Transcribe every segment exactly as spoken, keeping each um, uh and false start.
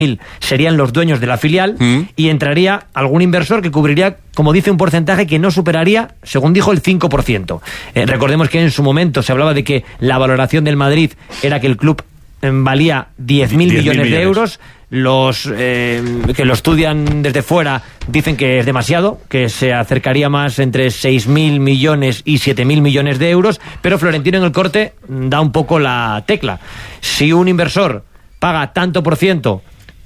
serían los dueños de la filial, mm. y entraría algún inversor que cubriría, como dice, un porcentaje que no superaría, según dijo, el cinco por ciento. Eh, recordemos que en su momento se hablaba de que la valoración del Madrid era que el club eh, valía diez mil millones de euros. Los eh, que lo estudian desde fuera dicen que es demasiado, que se acercaría más entre seis mil millones y siete mil millones de euros, pero Florentino en el corte da un poco la tecla. Si un inversor paga tanto por ciento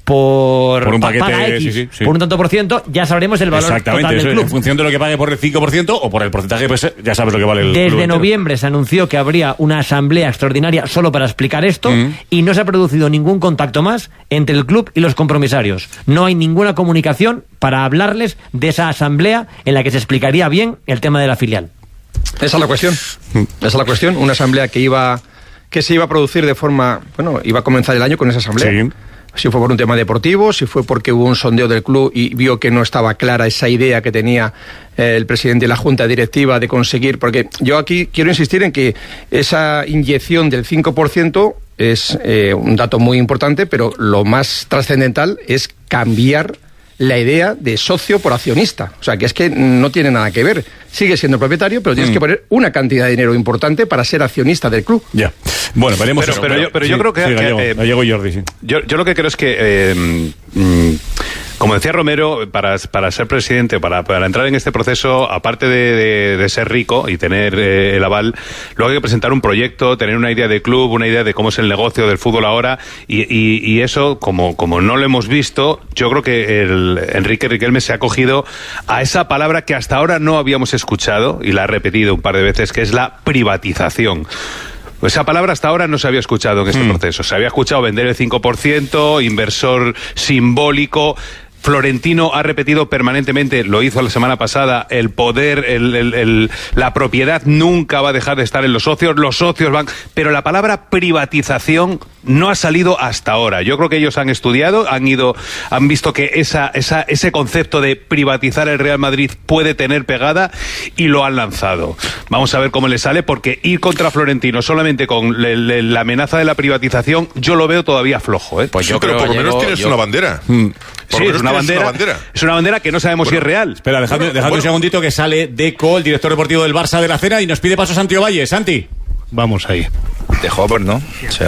por, por un paquete, paga X, sí, sí, sí. por un tanto por ciento, ya sabremos el valor total del eso, club. En función de lo que pague por el cinco por ciento o por el porcentaje, pues ya sabes lo que vale el Desde club entero. noviembre se anunció que habría una asamblea extraordinaria solo para explicar esto, mm. y no se ha producido ningún contacto más entre el club y los compromisarios. No hay ninguna comunicación para hablarles de esa asamblea en la que se explicaría bien el tema de la filial. Esa es la cuestión. Esa es la cuestión. Una asamblea que iba que se iba a producir de forma... Bueno, iba a comenzar el año con esa asamblea. Sí. Si fue por un tema deportivo, si fue porque hubo un sondeo del club y vio que no estaba clara esa idea que tenía eh, el presidente y la junta directiva de conseguir... Porque yo aquí quiero insistir en que esa inyección del cinco por ciento es eh, un dato muy importante, pero lo más trascendental es cambiar la idea de socio por accionista. O sea, que es que no tiene nada que ver. Sigue siendo propietario, pero tienes mm. que poner una cantidad de dinero importante para ser accionista del club. Ya. Bueno, veremos pero, eso. Pero, pero yo, pero sí, yo creo que... Sí, Gallego, que eh, Gallego y Jordi, sí. Yo, yo lo que creo es que... Eh, mm, como decía Romero, para, para ser presidente, para, para entrar en este proceso, aparte de, de, de ser rico y tener eh, el aval, luego hay que presentar un proyecto, tener una idea de club, una idea de cómo es el negocio del fútbol ahora, y, y, y eso, como, como no lo hemos visto, yo creo que el Enrique Riquelme se ha cogido a esa palabra que hasta ahora no habíamos escuchado, y la ha repetido un par de veces, que es la privatización. Esa palabra hasta ahora no se había escuchado en este mm. proceso. Se había escuchado vender el cinco por ciento, inversor simbólico. Florentino ha repetido permanentemente, lo hizo la semana pasada, el poder, el, el, el, la propiedad nunca va a dejar de estar en los socios, los socios van... Pero la palabra privatización no ha salido hasta ahora. Yo creo que ellos han estudiado, han ido, han visto que esa, esa, ese concepto de privatizar el Real Madrid puede tener pegada y lo han lanzado. Vamos a ver cómo le sale, porque ir contra Florentino solamente con le, le, la amenaza de la privatización, yo lo veo todavía flojo, ¿eh? Pues yo sí, creo pero por lo menos tienes yo... una bandera. Mm. Sí, es una bandera, una bandera. Es una bandera que no sabemos bueno, si es real. Espera, dejadme, bueno, dejadme bueno. un segundito que sale Deco, el director deportivo del Barça de la Cena, y nos pide paso Santi Ovalle. Santi. Vamos ahí. De Hover, ¿no? O sea,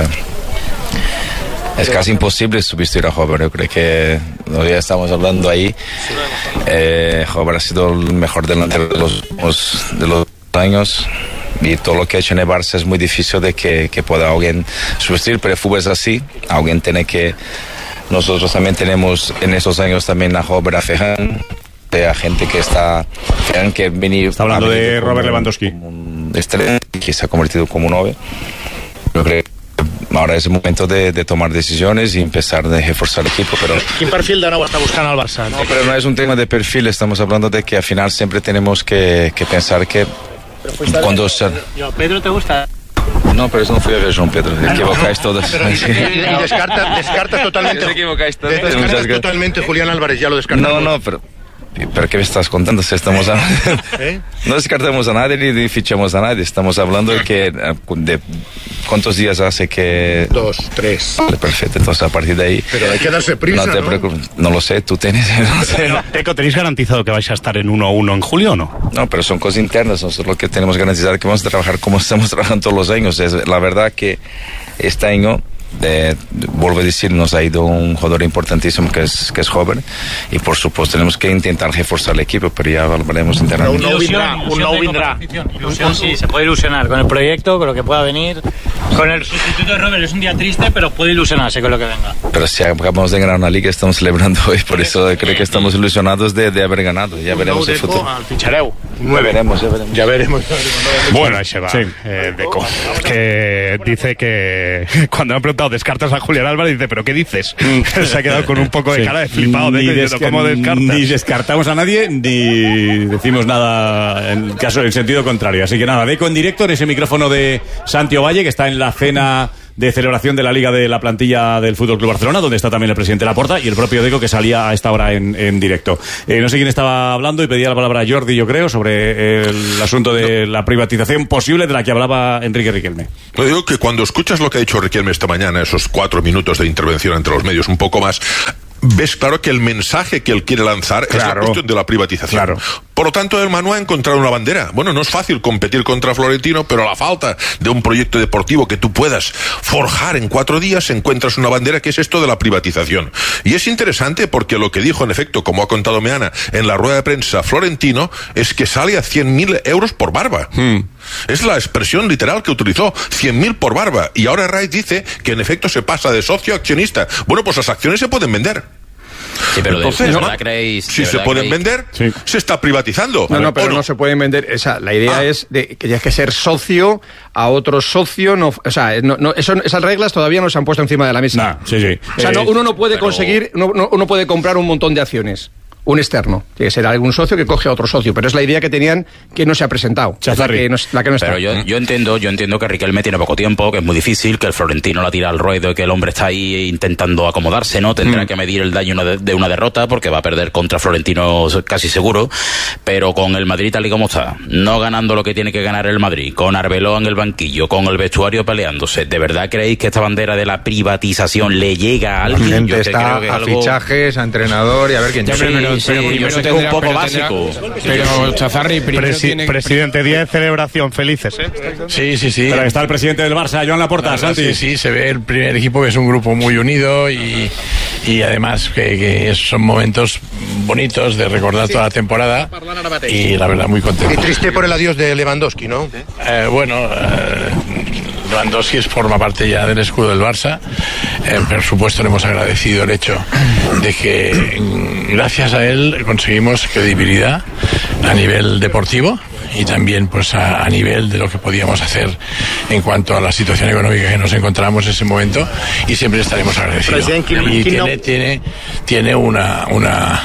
es casi imposible substituir a Hover. Yo creo que ya estamos hablando ahí. Eh, Hover ha sido el mejor delantero de los, de los años. Y todo lo que ha hecho en el Barça es muy difícil de que, que pueda alguien sustituir, pero el fútbol es así. Alguien tiene que... Nosotros también tenemos en esos años también a Hover, a Ferran, a gente que está... Ferran que venir, está hablando de Robert Lewandowski. Como un estrella, que se ha convertido como un nueve. Yo creo que ahora es el momento de, de tomar decisiones y empezar a reforzar el equipo. Pero ¿qué perfil de nuevo está buscando al Barça? No, pero no es un tema de perfil, estamos hablando de que al final siempre tenemos que, que pensar que cuando... Se... ¿Pedro te gusta? No, pero eso no fue a Jean Pedro, te equivocáis todos. Pero, y, y descarta, descarta totalmente. Te equivocáis todos. Descartas totalmente Julián Álvarez, ya lo descartamos. No, no, pero... ¿Pero qué me estás contando? Si estamos a... ¿Eh? No descartamos a nadie ni, ni fichamos a nadie. Estamos hablando de que... De, ¿Cuántos días hace que...? Dos, tres. Vale, perfecto. Entonces, a partir de ahí... Pero hay que darse prisa, No te ¿no? preocupes. No lo sé, tú tienes... No sé. No, Teco, ¿tenéis garantizado que vais a estar en uno a uno en julio o no? No, pero son cosas internas. Nosotros lo que tenemos que garantizar que vamos a trabajar como estamos trabajando todos los años. Es la verdad que este año... De, vuelvo a decir, nos ha ido un jugador importantísimo que es que es joven y por supuesto tenemos que intentar reforzar el equipo, pero ya hablaremos internamente. Un no vendrá, un no vendrá. Ilusión, sí, se puede ilusionar con el proyecto, con lo que pueda venir. Con el sustituto de Robert es un día triste, pero puede ilusionarse con lo que venga. Pero si acabamos de ganar una liga, estamos celebrando hoy, por eso creo que estamos ilusionados de, de haber ganado. Ya veremos el futuro. Al fichareu. Ya veremos, ya veremos. Ya veremos. Bueno, ahí se va. Sí. Eh, Deco. Que dice que cuando han preguntado descartas a Julián Álvarez, dice, ¿pero qué dices? Se ha quedado con un poco de cara de flipado. Ni, Deco, desca- diciendo, ¿cómo descartas? Ni descartamos a nadie, ni decimos nada en caso en sentido contrario. Así que nada, Deco en directo en ese micrófono de Santi Ovalle, que está en la cena de celebración de la Liga de la plantilla del Fútbol Club Barcelona, donde está también el presidente Laporta y el propio Deco, que salía a esta hora en, en directo. Eh, no sé quién estaba hablando y pedía la palabra a Jordi, yo creo, sobre el asunto de la privatización posible de la que hablaba Enrique Riquelme. Lo digo que cuando escuchas lo que ha dicho Riquelme esta mañana, esos cuatro minutos de intervención entre los medios, un poco más, ves claro que el mensaje que él quiere lanzar claro. es la cuestión de la privatización. Claro. Por lo tanto, el Manu ha encontrado una bandera. Bueno, no es fácil competir contra Florentino, pero a la falta de un proyecto deportivo que tú puedas forjar en cuatro días, encuentras una bandera que es esto de la privatización. Y es interesante porque lo que dijo, en efecto, como ha contado Meana, en la rueda de prensa Florentino, es que sale a cien mil euros por barba. Hmm. Es la expresión literal que utilizó, cien mil por barba. Y ahora Ray dice que en efecto se pasa de socio a accionista. Bueno, pues las acciones se pueden vender. Sí, pero entonces, de ¿no? verdad creéis, si de se verdad pueden creéis... vender, sí. se está privatizando. No, no, pero no? no se pueden vender. Esa, la idea ah. es de que tienes que ser socio a otro socio. No, o sea, no, no, eso, esas reglas todavía no se han puesto encima de la mesa. Nah, sí, sí. O sea, eh, no, uno no puede pero... conseguir, no, no, uno puede comprar un montón de acciones. Un externo. Tiene que ser algún socio que coge a otro socio. Pero es la idea que tenían que no se ha presentado. Es la que no, la que no está. Pero yo, yo entiendo, yo entiendo que Riquelme tiene poco tiempo, que es muy difícil, que el Florentino la tira al ruedo y que el hombre está ahí intentando acomodarse, ¿no? Tendrá mm. que medir el daño de, de una derrota porque va a perder contra Florentino casi seguro. Pero con el Madrid tal y como está, no ganando lo que tiene que ganar el Madrid, con Arbeloa en el banquillo, con el vestuario peleándose, ¿de verdad creéis que esta bandera de la privatización le llega a alguien? La gente yo está creo que es a algo... fichajes, a entrenador y a ver quién sí, llega. Sí, sí, yo sé que es un poco pero básico. Tendrá, pero Chazarri, Presi tiene... presidente, día de celebración, felices, ¿eh? Sí, sí, sí. Pero está el presidente del Barça, Joan Laporta, no, Santi. Sí, sí, se ve el primer equipo que es un grupo muy unido y, y además que, que son momentos bonitos de recordar toda la temporada y la verdad muy contento. Y triste por el adiós de Lewandowski, ¿no? Eh, bueno, eh, Lewandowski forma parte ya del escudo del Barça. Eh, por supuesto le hemos agradecido el hecho de que gracias a él conseguimos credibilidad a nivel deportivo y también pues a, a nivel de lo que podíamos hacer en cuanto a la situación económica que nos encontramos en ese momento y siempre estaremos agradecidos. Y tiene, tiene, tiene una... una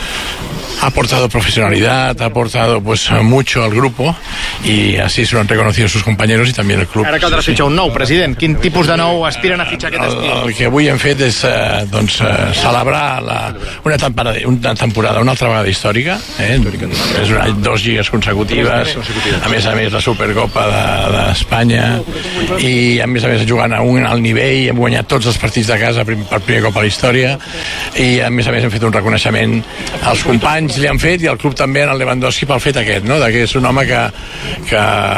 ha aportado profesionalidad, ha aportado pues mucho al grupo i així se lo han reconocido sus compañeros i també el club. Ara caldrà fitxar un nou, president. Quin tipus de nou aspiren a fitxar aquest estiu? El, el que avui hem fet és eh, doncs, eh, celebrar la, una, temporada, una temporada una altra vegada històrica. Eh? És una, dos lligues consecutives, a més a més la Supercopa d'Espanya de, i a més a més jugant a un alt nivell, hem guanyat tots els partits de casa per primer cop a la història i a més a més hem fet un reconeixement als companys li han fet i al club també en el Lewandowski pel fet aquest, no? De que és un home que, que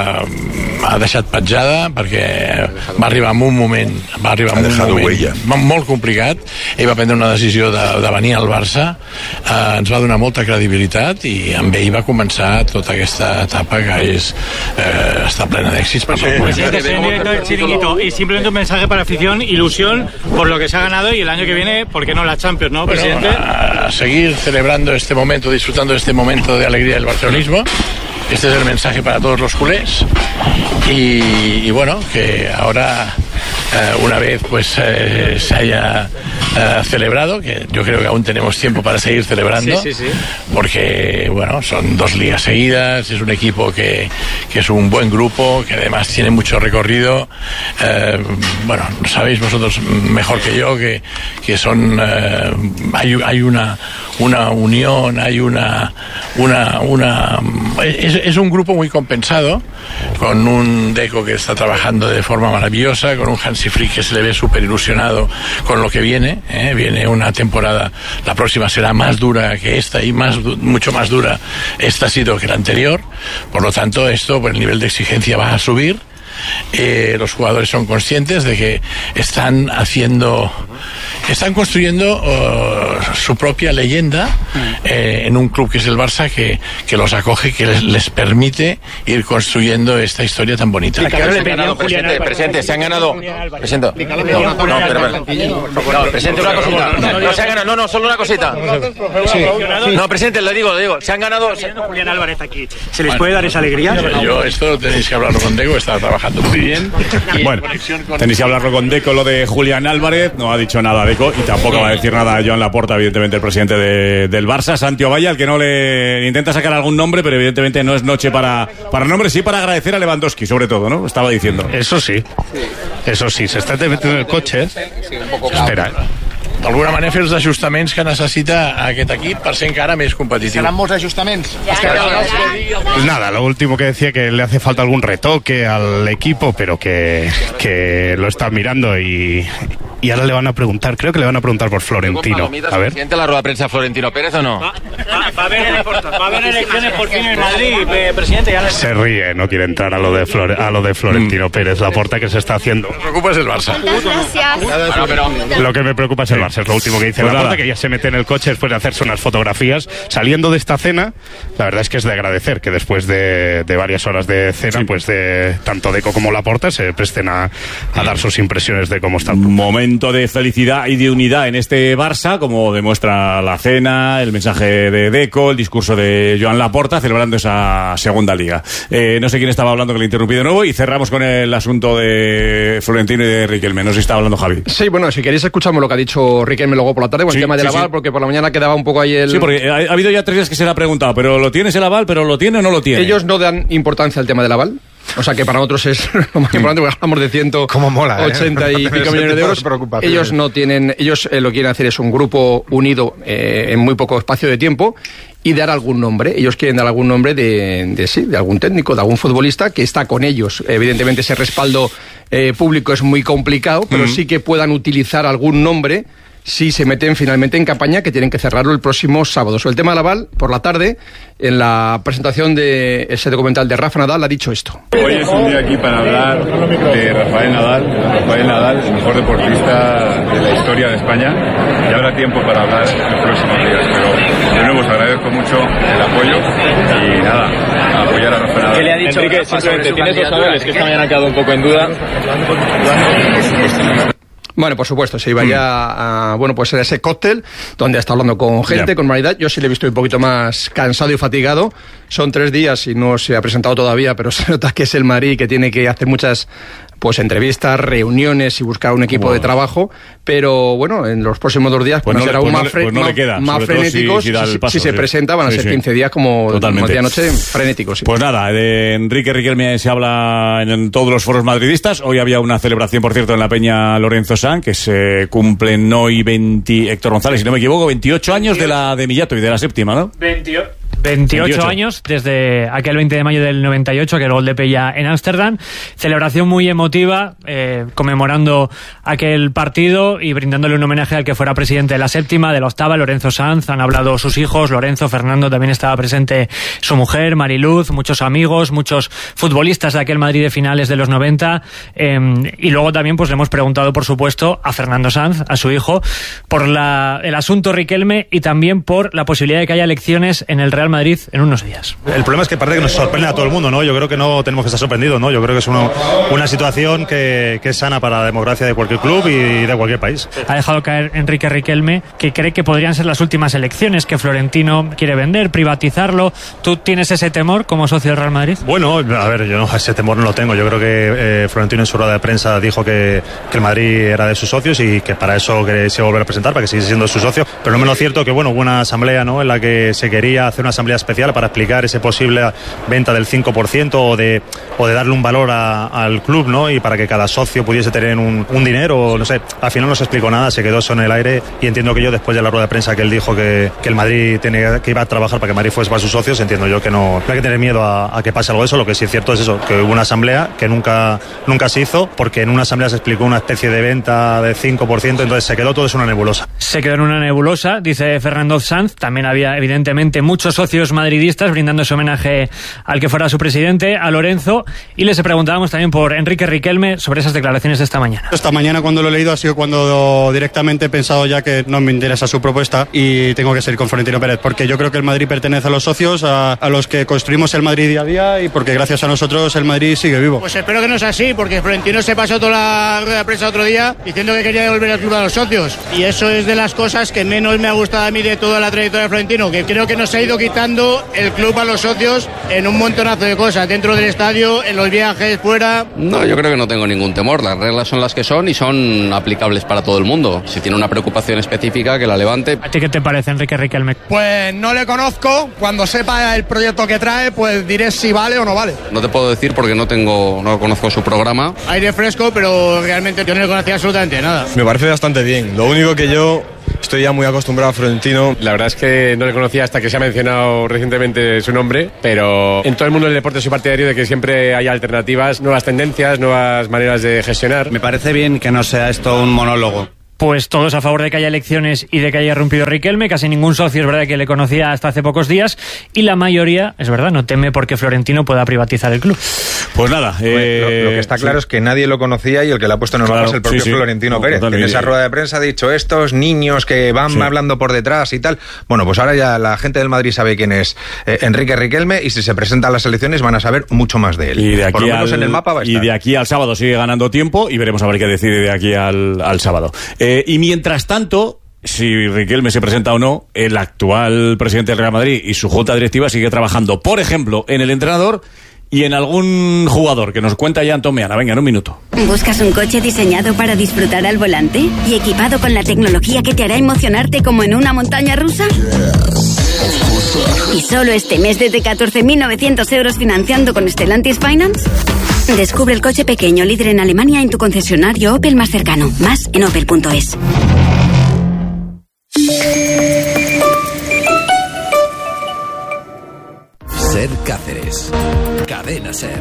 ha deixat petjada perquè va arribar en un moment va arribar en un moment huella. molt complicat i va prendre una decisió de, de venir al Barça, eh, ens va donar molta credibilitat i amb ell va començar tota aquesta etapa que és eh, està plena d'èxits per sí. Presidente, soy director del Chiringuito y simplemente un mensaje para afición, ilusión por lo que se ha ganado y el año que viene, ¿por qué no la Champions, no, presidente? Bueno, a, a seguir celebrando este momento, disfrutando de este momento de alegría del barcelonismo. Este es el mensaje para todos los culés y, y bueno, que ahora eh, una vez pues eh, se haya eh, celebrado, que yo creo que aún tenemos tiempo para seguir celebrando, sí, sí, sí. Porque bueno, son dos ligas seguidas, es un equipo que, que es un buen grupo, que además tiene mucho recorrido, eh, bueno, sabéis vosotros mejor que yo que, que son eh, hay, hay una, una unión, hay una una, una es, es un grupo muy compensado, con un Deco que está trabajando de forma maravillosa, con un Hansi Flick que se le ve súper ilusionado con lo que viene, ¿eh? Viene una temporada, la próxima será más dura que esta y más, mucho más dura esta ha sido que la anterior, por lo tanto esto, pues, el nivel de exigencia va a subir. Eh, los jugadores son conscientes de que están haciendo están construyendo uh, su propia leyenda eh, en un club que es el Barça que, que los acoge, que les, les permite ir construyendo esta historia tan bonita. Se han ganado, presidente, presidente, se han ganado presidente, no, no, espera, no, presidente, una cosita, no se han ganado, no, no, solo una cosita, sí. No, presidente, le digo, le digo, se han ganado Julián Álvarez aquí, ¿se les puede dar esa alegría? Yo, yo esto tenéis que hablarlo con Deco, está trabajando muy bien. Bueno, tenéis que hablarlo con Deco, lo de Julián Álvarez, no ha dicho nada Deco y tampoco va a decir nada Joan Laporta evidentemente el presidente de, del Barça, Santi Ovalla, al que no le intenta sacar algún nombre, pero evidentemente no es noche para, para nombres, sí para agradecer a Lewandowski, sobre todo, ¿no? Estaba diciendo. Eso sí, eso sí, se está metiendo en el coche. Espera, d'alguna manera fer els ajustaments que necessita aquest equip per ser encara més competitiu. Seran molts ajustaments? Pues nada, lo último que decía, que le hace falta algún retoque al equipo, pero que, que lo están mirando y, y ahora le van a preguntar, creo que le van a preguntar por Florentino. A ver. ¿Siente la rueda de prensa Florentino Pérez o no? Va, va, va, a, haber, va a haber elecciones por fin en Madrid, presidente. Ya le... Se ríe, no quiere entrar a lo de, Flore, a lo de Florentino Pérez, la porta que se está haciendo. Lo que preocupa es el Barça. Gracias. Bueno, pero... Lo que me preocupa es el Barça, es lo último que dice Pues la nada. porta, que ya se mete en el coche después de hacerse unas fotografías. Saliendo de esta cena, la verdad es que es de agradecer que después de, de varias horas de cena, Sí. pues de tanto Deco como Laporta se presten a, a dar sus impresiones de cómo está el club. Momento de felicidad y de unidad en este Barça, como demuestra la cena, el mensaje de Deco, el discurso de Joan Laporta, celebrando esa segunda liga. Eh, no sé quién estaba hablando, que le interrumpí de nuevo, y cerramos con el asunto de Florentino y de Riquelme. No sé si estaba hablando Javi. Sí, bueno, si queréis escuchamos lo que ha dicho Riquelme luego por la tarde con Sí, el tema del sí, aval, sí. porque por la mañana quedaba un poco ahí el... Sí, porque ha, ha habido ya tres días que se le ha preguntado, pero ¿lo tienes el aval? ¿Pero lo tiene o no lo tiene? Ellos no dan importancia al tema del aval. O sea que para nosotros es lo más importante, porque hablamos de ciento ochenta y pico millones de euros. Ellos no tienen, ellos eh, lo que quieren hacer es un grupo unido eh, en muy poco espacio de tiempo y dar algún nombre. Ellos quieren dar algún nombre de, de sí, de algún técnico, de algún futbolista que está con ellos. Evidentemente ese respaldo eh, público es muy complicado, pero Mm. sí que puedan utilizar algún nombre si se meten finalmente en campaña, que tienen que cerrarlo el próximo sábado. Sobre el tema del aval, por la tarde, en la presentación de ese documental de Rafa Nadal, ha dicho esto. Hoy es un día aquí para hablar de Rafael Nadal, Rafael Nadal, el mejor deportista de la historia de España, y habrá tiempo para hablar en los próximos días, pero de nuevo os agradezco mucho el apoyo y nada, a apoyar a Rafael Nadal. ¿Qué le ha dicho Enrique, Rafa simplemente, sobre su ¿tienes dos candidatura? avales? Que esta mañana ha quedado un poco en duda. Bueno, por supuesto, se iba ya a, bueno, pues a ese cóctel donde está hablando con gente, Ya. con humanidad. Yo sí le he visto un poquito más cansado y fatigado. Son tres días y no se ha presentado todavía, pero se nota que es el Madrid, que tiene que hacer muchas pues entrevistas, reuniones y buscar un equipo Bueno. de trabajo. Pero bueno, en los próximos dos días Pues pues, no le- será pues aún no más, le- fre- pues no le más- queda, más sobre todo si- frenéticos. si da el Si, paso, si se sí. presenta, van a Sí, ser sí. quince días como, como Totalmente. decía anoche, frenéticos. Sí. Pues nada, de Enrique Riquelme se habla en, en todos los foros madridistas. Hoy había una celebración, por cierto, en la Peña Lorenzo San, que se cumplen hoy veinte, Héctor González, si no me equivoco, veintiocho años de la de Millato y de la séptima, ¿no? veintiocho veintiocho años desde aquel veinte de mayo del noventa y ocho, aquel gol de Pella en Ámsterdam. Celebración muy emotiva, eh, conmemorando aquel partido y brindándole un homenaje al que fuera presidente de la séptima, de la octava, Lorenzo Sanz. Han hablado sus hijos, Lorenzo, Fernando, también estaba presente su mujer, Mariluz, muchos amigos, muchos futbolistas de aquel Madrid de finales de los noventa. Eh, y luego también pues le hemos preguntado, por supuesto, a Fernando Sanz, a su hijo, por la, el asunto Riquelme y también por la posibilidad de que haya elecciones en el Real Madrid en unos días. El problema es que parece que nos sorprende a todo el mundo, ¿no? Yo creo que no tenemos que estar sorprendidos, ¿no? Yo creo que es uno- una situación que, que es sana para la democracia de cualquier club y de cualquier país. Ha dejado caer Enrique Riquelme que cree que podrían ser las últimas elecciones, que Florentino quiere vender, privatizarlo. ¿Tú tienes ese temor como socio del Real Madrid? Bueno, a ver, yo no, ese temor no lo tengo. Yo creo que eh, Florentino en su rueda de prensa dijo que, que el Madrid era de sus socios y que para eso que se iba a volver a presentar, para que siguiese siendo su socio. Pero no menos cierto que, bueno, hubo una asamblea, ¿no?, en la que se quería hacer una asamblea especial para explicar ese posible venta del cinco por ciento o de, o de darle un valor a- al club, ¿no?, y para que cada socio pudiese tener un, un dinero, no sé. Al final no se explicó nada, se quedó eso en el aire y entiendo que yo, después de la rueda de prensa que él dijo que, que el Madrid tenía, que iba a trabajar para que el Madrid fuese para sus socios, entiendo yo que no, no hay que tener miedo a, a que pase algo de eso. Lo que sí es cierto es eso, que hubo una asamblea que nunca, nunca se hizo, porque en una asamblea se explicó una especie de venta de cinco por ciento, entonces se quedó todo eso una nebulosa. Se quedó en una nebulosa, dice Fernando Sanz. También había, evidentemente, muchos socios madridistas brindando ese homenaje al que fuera su presidente, a Lorenzo. Y les preguntábamos también por Enrique Riquelme sobre esas declaraciones de esta mañana. Esta mañana, cuando lo he leído, ha sido cuando directamente he pensado ya que no me interesa su propuesta y tengo que seguir con Florentino Pérez, porque yo creo que el Madrid pertenece a los socios, a, a los que construimos el Madrid día a día, y porque gracias a nosotros el Madrid sigue vivo. Pues espero que no sea así, porque Florentino se pasó toda la rueda de prensa otro día diciendo que quería devolver el club a los socios. Y eso es de las cosas que menos me ha gustado a mí de toda la trayectoria de Florentino, que creo que nos ha ido quitando afectando el club a los socios en un montonazo de cosas, dentro del estadio, en los viajes, fuera. No, yo creo que no tengo ningún temor. Las reglas son las que son y son aplicables para todo el mundo. Si tiene una preocupación específica, que la levante. ¿A ti qué te parece, Enrique Riquelme? Pues no le conozco. Cuando sepa el proyecto que trae, pues diré si vale o no vale. No te puedo decir porque no tengo, no conozco su programa. Aire fresco, pero realmente yo no le conocía absolutamente nada. Me parece bastante bien. Lo único que yo estoy ya muy acostumbrado a Florentino. La verdad es que no le conocía hasta que se ha mencionado recientemente su nombre, pero en todo el mundo del deporte soy partidario de que siempre haya alternativas, nuevas tendencias, nuevas maneras de gestionar. Me parece bien que no sea esto un monólogo. Pues todos a favor de que haya elecciones y de que haya irrumpido Riquelme. Casi ningún socio es verdad que le conocía hasta hace pocos días, y la mayoría, es verdad, no teme porque Florentino pueda privatizar el club. Pues nada, eh, lo, lo que está claro sí. es que nadie lo conocía y el que le ha puesto en el claro, mapa es el propio sí, sí. Florentino no, Pérez. En esa rueda de prensa ha dicho estos niños que van sí. hablando por detrás y tal. Bueno, pues ahora ya la gente del Madrid sabe quién es eh, Enrique Riquelme, y si se presenta a las elecciones van a saber mucho más de él. Y de aquí por lo menos al, en el mapa va a estar. Y de aquí al sábado sigue ganando tiempo y veremos a ver qué decide de aquí al, al sábado. Eh, y mientras tanto, si Riquelme se presenta o no, el actual presidente del Real Madrid y su junta directiva sigue trabajando, por ejemplo, en el entrenador y en algún jugador, que nos cuenta ya Antón Meana. Venga, en un minuto. ¿Buscas un coche diseñado para disfrutar al volante y equipado con la tecnología que te hará emocionarte como en una montaña rusa? ¿Y solo este mes desde catorce mil novecientos euros financiando con Stellantis Finance? Descubre el coche pequeño líder en Alemania en tu concesionario Opel más cercano. Más en opel punto es. Ser Cáceres. Cadena Ser.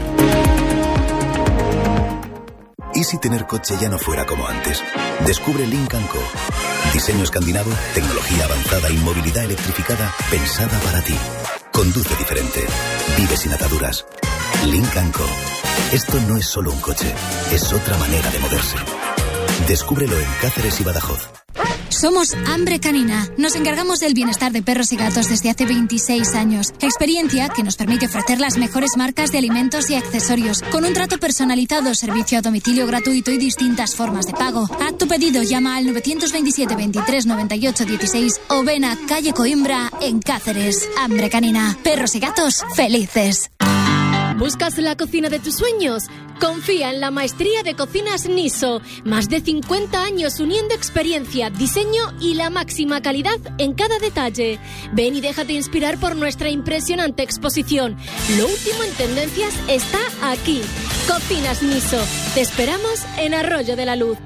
¿Y si tener coche ya no fuera como antes? Descubre Lincoln Co. Diseño escandinavo, tecnología avanzada y movilidad electrificada pensada para ti. Conduce diferente. Vive sin ataduras. Lincoln Co. Esto no es solo un coche, es otra manera de moverse. Descúbrelo en Cáceres y Badajoz. Somos Hambre Canina. Nos encargamos del bienestar de perros y gatos desde hace veintiséis años. Experiencia que nos permite ofrecer las mejores marcas de alimentos y accesorios, con un trato personalizado, servicio a domicilio gratuito y distintas formas de pago. Haz tu pedido, llama al nueve dos siete, veintitrés, noventa y ocho, dieciséis o ven a calle Coimbra en Cáceres. Hambre Canina. Perros y gatos felices. ¿Buscas la cocina de tus sueños? Confía en la maestría de cocinas Niso. Más de cincuenta años uniendo experiencia, diseño y la máxima calidad en cada detalle. Ven y déjate inspirar por nuestra impresionante exposición. Lo último en tendencias está aquí. Cocinas Niso. Te esperamos en Arroyo de la Luz.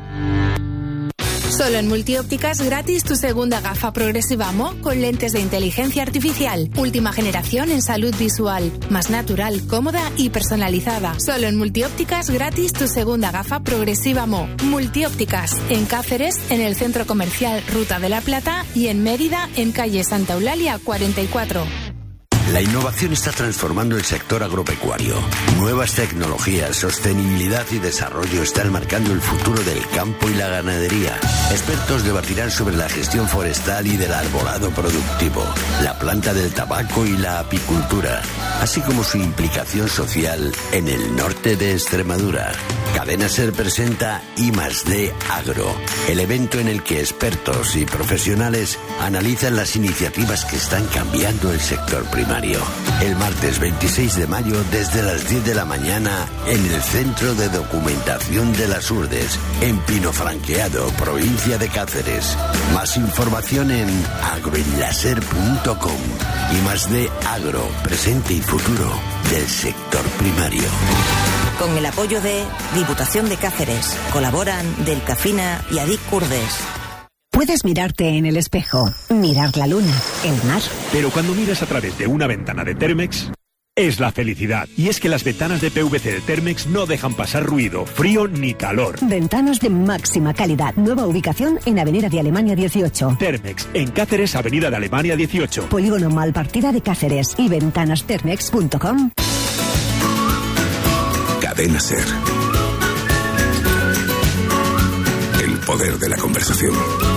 Solo en Multiópticas gratis tu segunda gafa progresiva Mo con lentes de inteligencia artificial. Última generación en salud visual. Más natural, cómoda y personalizada. Solo en Multiópticas gratis tu segunda gafa progresiva Mo. Multiópticas en Cáceres, en el Centro Comercial Ruta de la Plata, y en Mérida, en calle Santa Eulalia cuarenta y cuatro. La innovación está transformando el sector agropecuario. Nuevas tecnologías, sostenibilidad y desarrollo están marcando el futuro del campo y la ganadería. Expertos debatirán sobre la gestión forestal y del arbolado productivo, la planta del tabaco y la apicultura, así como su implicación social en el norte de Extremadura. Cadena Ser presenta I más D Agro, el evento en el que expertos y profesionales analizan las iniciativas que están cambiando el sector primario. El martes veintiséis de mayo desde las diez de la mañana en el Centro de Documentación de las Urdes, en Pinofranqueado, provincia de Cáceres. Más información en agroenlaser punto com. I más D Agro, presente y futuro del sector primario. Con el apoyo de Diputación de Cáceres, colaboran Delcafina y Adic Curdes. Puedes mirarte en el espejo, mirar la luna, el mar. Pero cuando miras a través de una ventana de Thermex, es la felicidad. Y es que las ventanas de P V C de Thermex no dejan pasar ruido, frío ni calor. Ventanas de máxima calidad. Nueva ubicación en Avenida de Alemania dieciocho. Thermex, en Cáceres, Avenida de Alemania dieciocho. Polígono Malpartida de Cáceres y ventanas thermex punto com. Cadena Ser. El poder de la conversación.